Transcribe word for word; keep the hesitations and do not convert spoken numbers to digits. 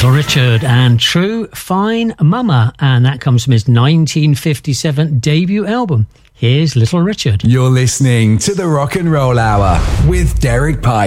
Little Richard and True Fine Mama, and that comes from his nineteen fifty-seven debut album. Here's Little Richard. You're listening to the Rock and Roll Hour with Derek Pike.